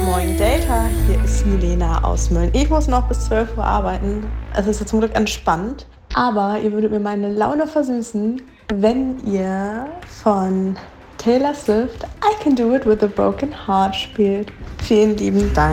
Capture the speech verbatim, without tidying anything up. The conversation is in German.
Moin Data, hier ist Milena aus Mölln. Ich muss noch bis zwölf Uhr arbeiten. Es ist ja zum Glück entspannt. Aber ihr würdet mir meine Laune versüßen, wenn ihr von Taylor Swift I Can Do It With a Broken Heart spielt. Vielen lieben Dank.